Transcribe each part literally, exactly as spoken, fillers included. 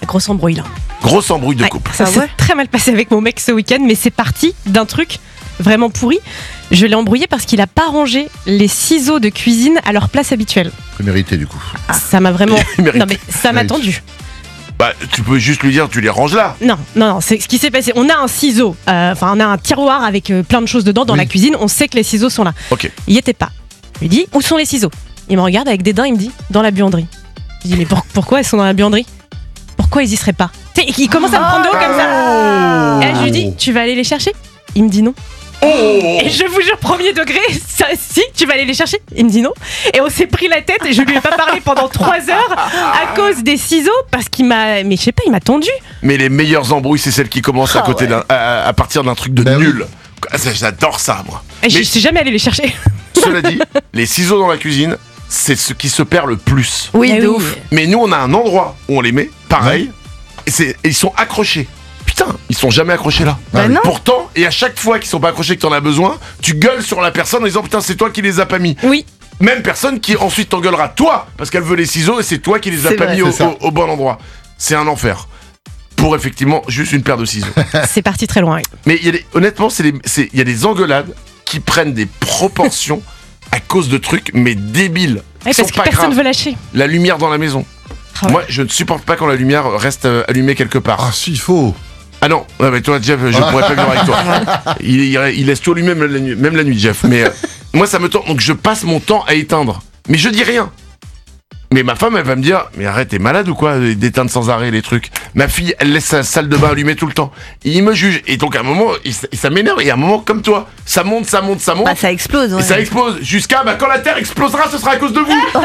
grosse embrouille là. Grosse embrouille de Ouais, couple. ça Ah s'est ouais très mal passé avec mon mec ce week-end, mais c'est parti d'un truc vraiment pourri. Je l'ai embrouillé parce qu'il a pas rangé les ciseaux de cuisine à leur place habituelle. Mérité du coup. Ça m'a vraiment. Il mérite. Non mais ça m'a Mérite. tendu. Bah, tu peux juste lui dire, tu les ranges là. Non, non, non, c'est ce qui s'est passé. On a un ciseau, euh, enfin on a un tiroir avec euh, plein de choses dedans dans Oui. la cuisine. On sait que les ciseaux sont là. Ok. Il y était pas. Je lui dis où sont les ciseaux. Il me regarde avec dédain. Il me dit dans la buanderie. Je dis mais pour- pourquoi ils sont dans la buanderie? Pourquoi ils y seraient pas? Tu sais, il commence à me prendre de haut comme ça. Et là, je lui dis tu vas aller les chercher? Il me dit non. Et je vous jure, premier degré, ça, si, tu vas aller les chercher? Il me dit non. Et on s'est pris la tête et je lui ai pas parlé pendant trois heures à cause des ciseaux parce qu'il m'a. Mais je sais pas, il m'a tendu. Mais les meilleures embrouilles, c'est celles qui commencent à Ah côté ouais. d'un, à, à partir d'un truc de Bah oui. nul. Ah, ça, J'adore ça, moi. Et je Mais- suis jamais allé les chercher. Cela dit, les ciseaux dans la cuisine, c'est ce qui se perd le plus. Oui, Eh de oui. ouf. Mais nous, on a un endroit où on les met, pareil, et, c'est, et ils sont accrochés. Putain, ils sont jamais accrochés là. Bah Ah oui. non. Pourtant, et à chaque fois qu'ils sont pas accrochés, que t'en as besoin, tu gueules sur la personne en disant putain, c'est toi qui les as pas mis. Oui. Même personne qui ensuite t'engueulera toi, parce qu'elle veut les ciseaux et c'est toi qui les as C'est pas vrai, mis au, c'est ça. au- au bon endroit. C'est un enfer. Pour effectivement juste une paire de ciseaux. C'est parti très loin. Oui. Mais il y a des- honnêtement, c'est des- c'est- il y a des engueulades qui prennent des proportions à cause de trucs, mais débiles. Ouais, Qui sont parce que pas personne graves. veut lâcher. La lumière dans la maison. Ah ouais. Moi, je ne supporte pas quand la lumière reste euh, allumée quelque part. Ah si, il faut. Ah non, ouais, mais toi, Jeff, je pourrais pas vivre avec toi. Il, il- il laisse tout allumé même la nuit, même la nuit, Jeff. Mais euh, moi, ça me tente. Donc, je passe mon temps à éteindre. Mais je dis rien. Mais ma femme, elle va me dire, mais arrête, t'es malade ou quoi d'éteindre sans arrêt les trucs. Ma fille, elle laisse sa salle de bain allumée tout le temps. Et il me juge. Et donc, à un moment, il- ça m'énerve. Et à un moment, comme toi, ça monte, ça monte, ça monte. Bah, ça explose, ouais. Et ça explose jusqu'à bah, quand la Terre explosera, ce sera à cause de vous.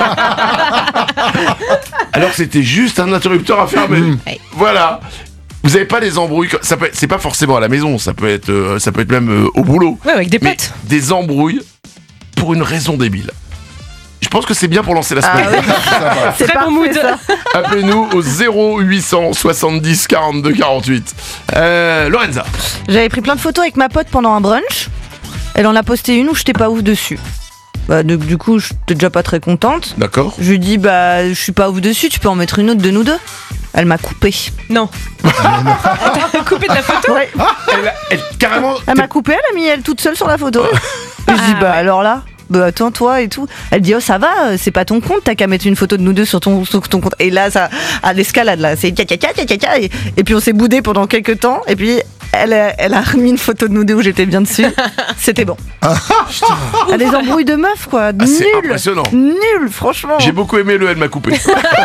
Alors que c'était juste un interrupteur à fermer. Ouais. Voilà. Vous avez pas des embrouilles, co- ça peut être- c'est pas forcément à la maison, ça peut être, euh, ça peut être même euh, au boulot. Ouais, avec des Mais potes. des embrouilles pour une raison débile. Je pense que c'est bien pour lancer la Ah semaine. oui. C'est Très parfait, bon mood. ça. Appelez-nous au zéro huit cent soixante-dix quarante-deux quarante-huit. Euh, Lorenza. J'avais pris plein de photos avec ma pote pendant un brunch. Elle en a posté une où j'étais pas ouf dessus. Bah, donc, du coup, j'étais déjà pas très contente. D'accord. Je lui dis, bah, je suis pas ouf dessus, tu peux en mettre une autre de nous deux. Elle m'a coupé. Non. T'as coupé de la photo? Ouais. Elle, elle- carrément. Elle m'a coupé, elle a mis elle toute seule sur la photo. Et je dis, Ah bah ouais. alors là, bah attends toi et tout. Elle dit, oh ça va, euh, c'est pas ton compte, t'as qu'à mettre une photo de nous deux sur ton, sur ton compte. Et là, ça, à l'escalade, là, c'est tcha tcha tcha tcha tcha. Et, et puis on s'est boudé pendant quelques temps. Et puis elle, a- elle a remis une photo de nous deux où j'étais bien dessus. C'était bon. Ah, des embrouilles de meufs, quoi. Ah, c'est Nul. impressionnant. Nul, franchement. J'ai beaucoup aimé le elle m'a coupé.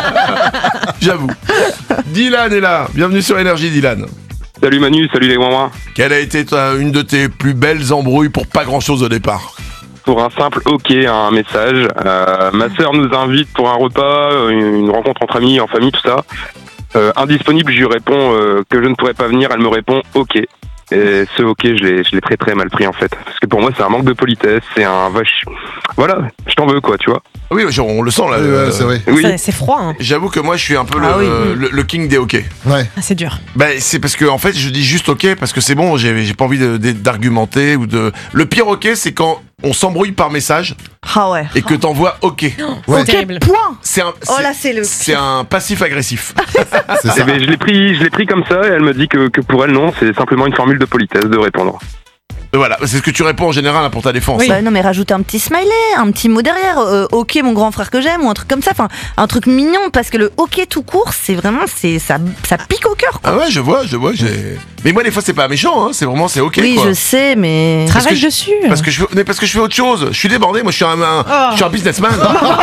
J'avoue. Dylan est là. Bienvenue sur Énergie, Dylan. Salut Manu, salut les Wouin. Quelle a été ta- une de tes plus belles embrouilles pour pas grand chose au départ? Pour un simple ok, un message. Euh, ma sœur nous invite pour un repas, une, une rencontre entre amis, en famille, tout ça. Euh, indisponible, je lui réponds euh, que je ne pourrais pas venir. Elle me répond ok. Et ce ok, je l'ai, je l'ai très très mal pris en fait. Parce que pour moi, c'est un manque de politesse, c'est un vache. Voilà, je t'en veux quoi, tu vois. Oui, genre, on le sent là. Ouais, euh, ouais, c'est vrai. Oui. Ça, c'est froid. Hein. J'avoue que moi je suis un peu le, Ah oui. le, le king des ok. Ouais. Ah, c'est dur. Bah, c'est parce que en fait je dis juste ok parce que c'est bon, j'ai, j'ai pas envie de- de- d'argumenter ou de. Le pire ok c'est quand on s'embrouille par message Ah ouais. et que t'envoies ok. Ouais. C'est terrible. Point. C'est un, Oh là, c'est le. c'est un passif agressif. C'est Eh ça. ben, je l'ai pris, je l'ai pris comme ça et elle me dit que, que pour elle non, c'est simplement une formule de politesse de répondre. Voilà, c'est ce que tu réponds en général hein, pour ta défense. Oui. Bah non mais rajoute un petit smiley, un petit mot derrière, euh, ok mon grand frère que j'aime ou un truc comme ça, enfin un truc mignon parce que le ok tout court c'est vraiment c'est ça ça pique au cœur quoi. Ah ouais, je vois, je vois. J'ai... Mais moi des fois c'est pas méchant, hein, c'est vraiment c'est ok oui quoi. je sais mais Parce Travaille que je- dessus. Parce que je fais, mais parce que je fais autre chose. Je suis débordé. Moi, je suis un, un- Oh. je suis un businessman.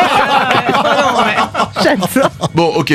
j'adore. Bon, ok.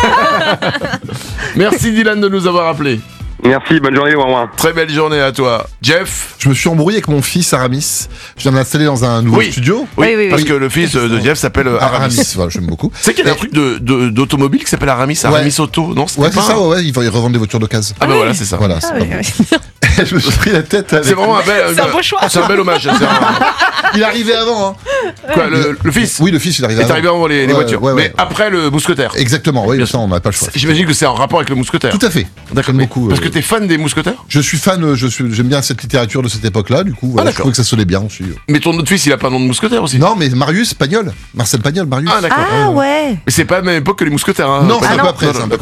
Merci Dylan de nous avoir appelé. Merci, bonne journée les Wouin. Très belle journée à toi, Jeff. Je me suis embrouillé avec mon fils Aramis. Je viens de l'installer dans un nouveau Oui. studio. Oui, Oui, oui, parce oui. que le fils euh, de Jeff s'appelle euh, Aramis. Aramis, voilà, j'aime beaucoup. C'est qu'il y a un truc de, de- d'automobile qui s'appelle Aramis, Aramis Auto, non? Ouais, c'est pas ça, un- ouais, ouais, ils vont- ils revendent des voitures d'occasion. Ah bah voilà, c'est ça. Voilà, c'est Ah, pas oui, mal. oui. Je me suis pris la tête avec. C'est vraiment un bel, C'est un beau choix. c'est un bel hommage. c'est un- Il arrivait avant, hein. Quoi, le, le fils Oui, le fils, il arrivait est avant. arrivé avant les, les Ouais, voitures, ouais, ouais. mais après le mousquetaire. Exactement, oui, Bien ça, on n'a pas le choix. J'imagine que c'est en rapport avec le mousquetaire. Tout à fait. D'accord. J'aime mais- beaucoup. Parce euh, que t'es fan des mousquetaires. Je suis fan, euh, je suis, j'aime bien cette littérature de cette époque-là, du coup, voilà, Ah, je d'accord. trouvais que ça sonnait bien aussi. Mais ton autre fils, il a pas un nom de mousquetaire aussi. Non, mais Marius Pagnol, Marcel Pagnol, Marius. Ah d'accord. Ah ouais. Mais c'est pas à la même époque que les mousquetaires. Hein. Non, Pas c'est un d'accord. peu après, Non, c'est non, un peu